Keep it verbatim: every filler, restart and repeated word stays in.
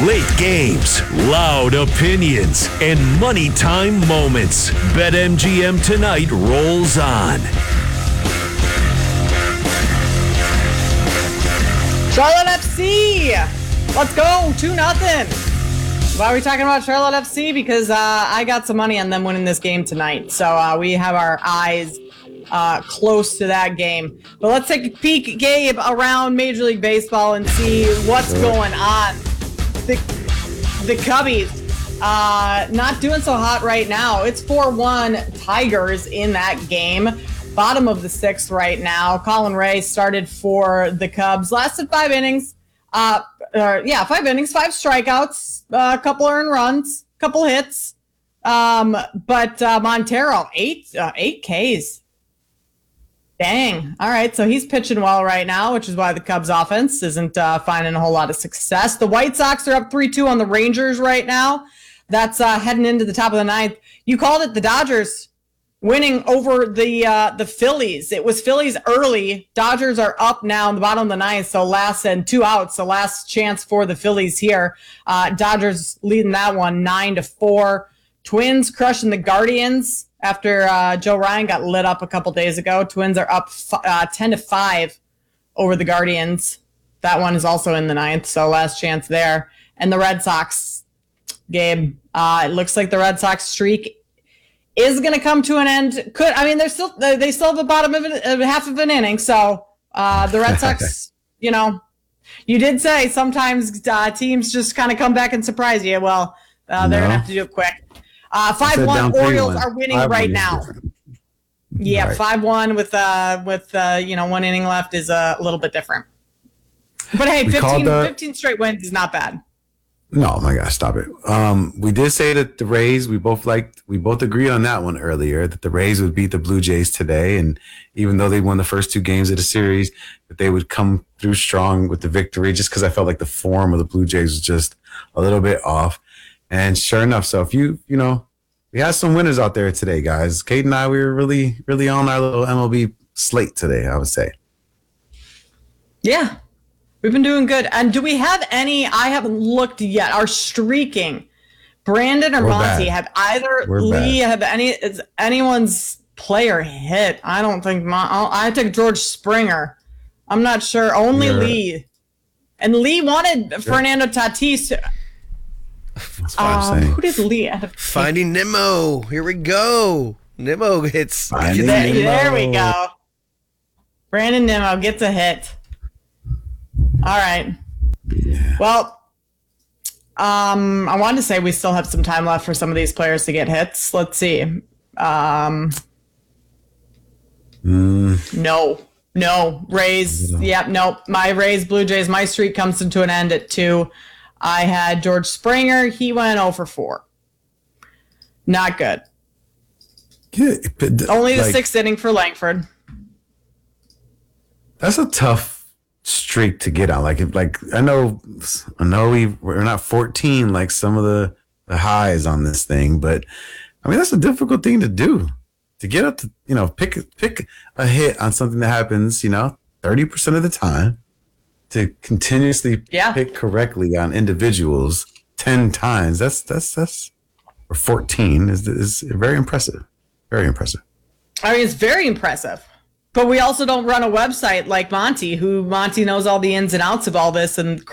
Late games, loud opinions, and money time moments. BetMGM Tonight rolls on. Charlotte F C, let's go, two nothing. Why are we talking about Charlotte F C? Because uh, I got some money on them winning this game tonight. So uh, we have our eyes uh, close to that game. But let's take a peek, Gabe, around Major League Baseball and see what's going on. The, the Cubbies, uh, not doing so hot right now. It's four one Tigers in that game. Bottom of the sixth right now. Colin Ray started for the Cubs. Lasted five innings. Uh, uh, yeah, five innings, five strikeouts, a uh, couple earned runs, couple hits. Um, but uh, Montero, eight, uh, eight Ks. Dang. All right, so he's pitching well right now, which is why the Cubs offense isn't uh, finding a whole lot of success. The White Sox are up three two on the Rangers right now. That's uh, heading into the top of the ninth. You called it the Dodgers winning over the uh, the Phillies. It was Phillies early. Dodgers are up now in the bottom of the ninth, so last and two outs, so last chance for the Phillies here. Uh, Dodgers leading that one nine to four. Twins crushing the Guardians after uh, Joe Ryan got lit up a couple days ago. Twins are up uh, ten to five over the Guardians. That one is also in the ninth, so last chance there. And the Red Sox, Gabe, uh, it looks like the Red Sox streak is going to come to an end. Could I mean, they're still they still have the bottom of, it, of half of an inning. So uh, the Red Sox, you know, you did say sometimes uh, teams just kind of come back and surprise you. Well, uh, they're no. gonna have to do it quick. Uh, five one Orioles are winning five right now. Yeah, right. five one with uh with uh you know one inning left is a little bit different. But hey, fifteen, the- fifteen straight wins is not bad. No, my gosh, stop it. Um, we did say that the Rays, we both liked, we both agreed on that one earlier, that the Rays would beat the Blue Jays today. And even though they won the first two games of the series, that they would come through strong with the victory, just because I felt like the form of the Blue Jays was just a little bit off. And sure enough, so if you, you know, we had some winners out there today, guys. Kate and I, we were really, really on our little M L B slate today, I would say. Yeah. We've been doing good. And do we have any, I haven't looked yet, our streaking, Brandon or We're Monty, bad. have either We're Lee, bad. have any, is anyone's player hit? I don't think, Mon- I took George Springer. I'm not sure. Only You're, Lee. And Lee wanted sure. Fernando Tatis. To, That's what um, I'm saying. Who did Lee have? Finding Nemo. Here we go. Nemo hits. There, there we go. Brandon Nemo gets a hit. All right. Yeah. Well, um, I wanted to say we still have some time left for some of these players to get hits. Let's see. Um, mm. No, no. Rays. Yep. Yeah, no. My Rays, Blue Jays, my streak comes to an end at two. I had George Springer. He went oh for four. Not good. Yeah, but, Only the like, sixth inning for Langford. That's a tough streak to get on. Like, if, like I know, I know we we're not fourteen like some of the, the highs on this thing, but I mean that's a difficult thing to do. To get up to, you know, pick pick a hit on something that happens, you know, thirty percent of the time. To continuously yeah. pick correctly on individuals ten times. That's that's that's or fourteen is is very impressive. Very impressive. I mean, it's very impressive. But we also don't run a website like Monty, who Monty knows all the ins and outs of all this and